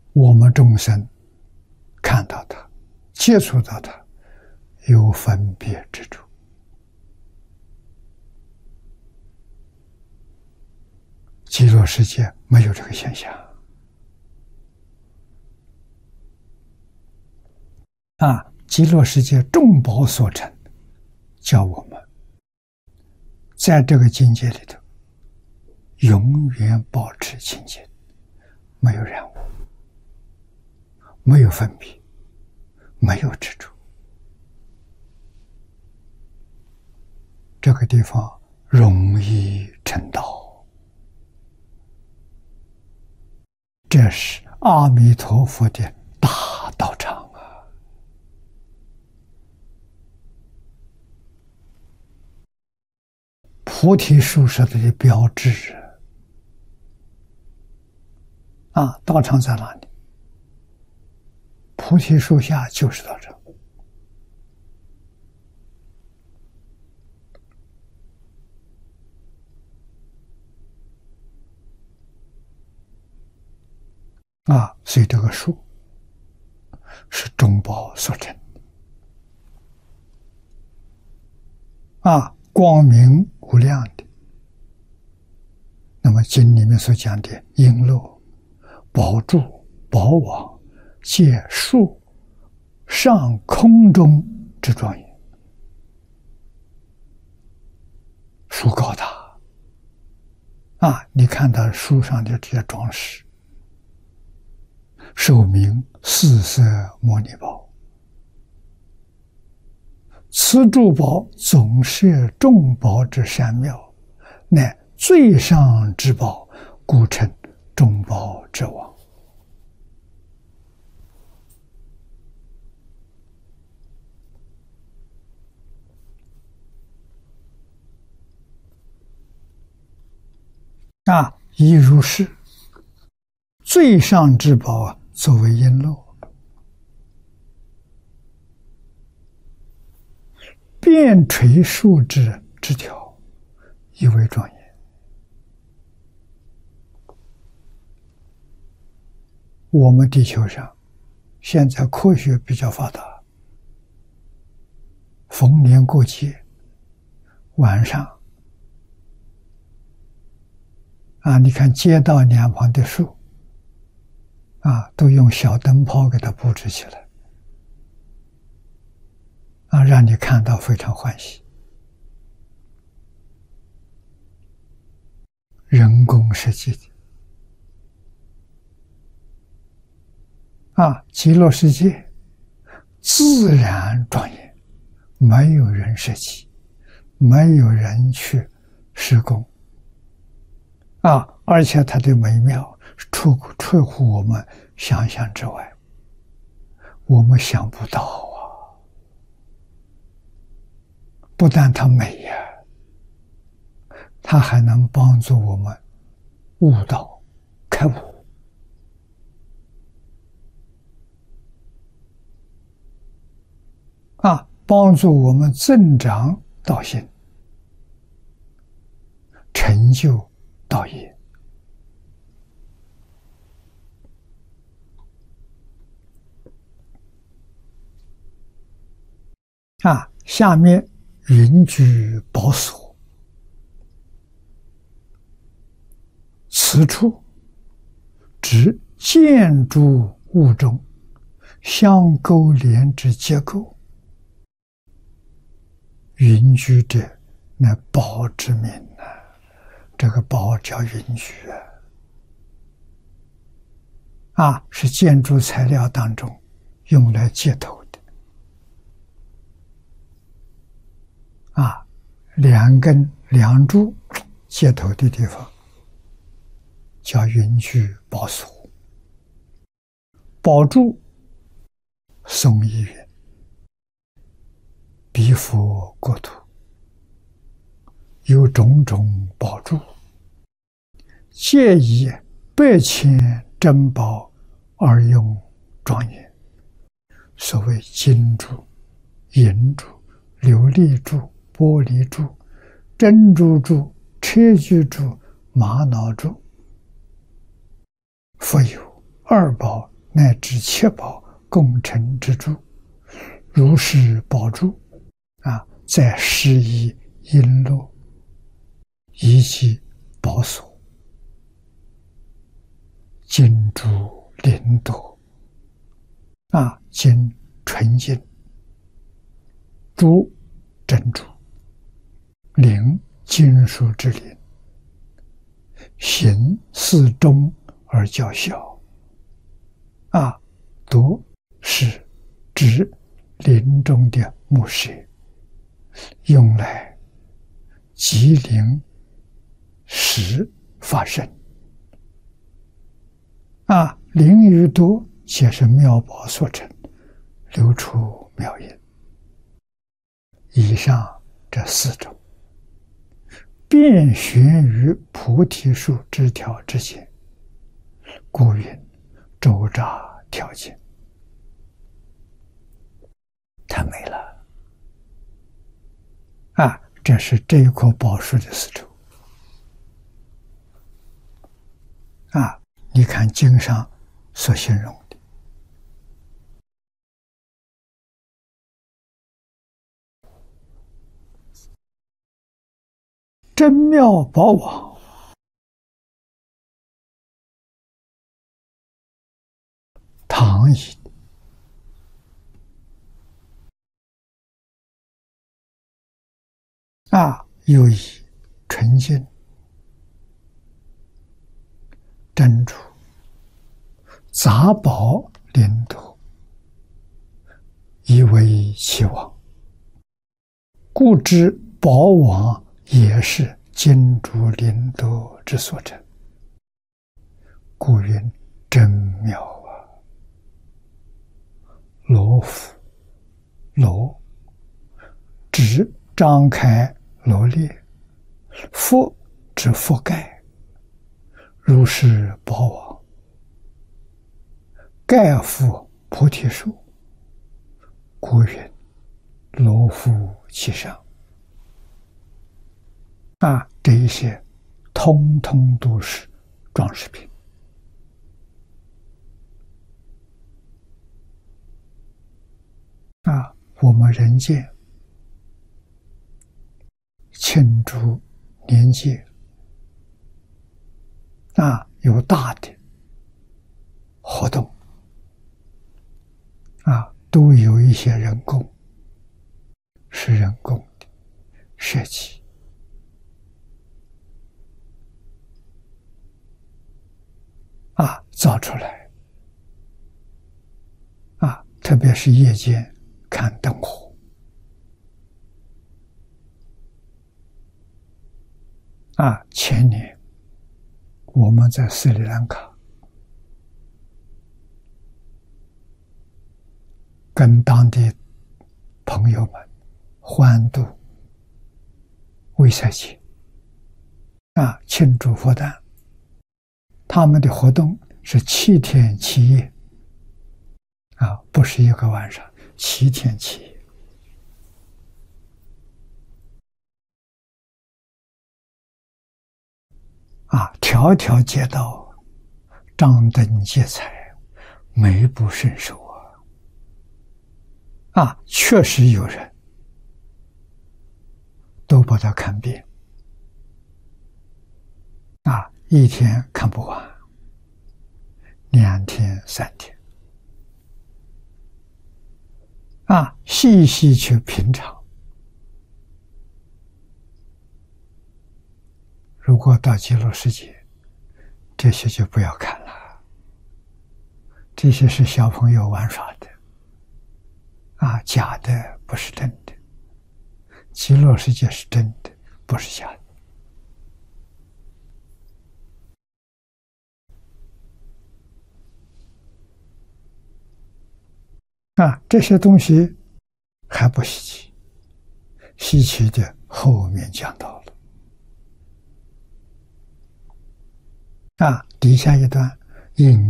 我们众生看到它、接触到它，有分别之处。极乐世界没有这个现象极乐世界众宝所成，叫我们在这个境界里头永远保持清净，没有染污，没有分别，没有执着。这个地方容易成道，这是阿弥陀佛的大道场菩提树上的标志道场在哪里？菩提树下就是道场。所以这个树是众宝所成光明无量的。那么经里面所讲的璎珞、宝柱、宝网，皆树上空中之庄严。树高大你看到树上的这些装饰，寿名四色摩尼宝。此诸宝总是众宝之善妙，乃最上之宝，故称众宝之王。亦如是，最上之宝作为璎珞，遍垂树枝枝条，亦为庄严。我们地球上现在科学比较发达，逢年过节晚上你看街道两旁的树都用小灯泡给它布置起来让你看到非常欢喜。人工设计的极乐世界自然庄严，没有人设计，没有人去施工而且它的美妙出乎我们想象之外，我们想不到不但它美它还能帮助我们悟道开悟帮助我们增长道心，成就道业下面云居宝所，此处指建筑物中相勾连之结构，云居者乃宝之名这个宝叫云居是建筑材料当中用来接头的两根梁柱接头的地方叫云居宝所。宝柱颂义云：彼佛国土有种种宝柱，皆以百千珍宝而用庄严。所谓金柱、银柱、琉璃柱、玻璃柱、珍珠柱、砗磲柱、玛瑙柱，复有二宝乃至七宝共成之珠，如是宝珠在施以璎珞，以及宝锁，金珠灵朵金纯金，珠珍珠，灵金属之灵，形似钟而较小，朵是指林中的木蛇，用来吉灵时发生。灵与多皆是妙宝所成，流出妙音。以上这四种，遍悬于菩提树枝条之间，故云周匝条件。太美了这是这一棵宝树的四周你看经上所形容的，真妙宝网，唐译又以纯金、珍珠、杂宝灵朵，以为其网，故知宝网也是金珠灵朵之所成，故云真妙罗浮，罗指张开罗列，覆指覆盖，如是宝网，盖覆菩提树，故云罗浮其上。这一些通通都是装饰品我们人间庆祝年节有大的活动都有一些人工，是人工的设计造出来特别是夜间看灯火前年我们在斯里兰卡跟当地朋友们欢度卫赛节庆祝佛诞，他们的活动是7天7夜不是一个晚上，7天7夜条条街道张灯结彩，美不胜收确实有人都把它看遍一天看不完，2天3天细细去品尝。如果到极乐世界，这些就不要看了，这些是小朋友玩耍的假的，不是真的。极乐世界是真的，不是假的这些东西还不稀奇，稀奇的后面讲到了底下一段引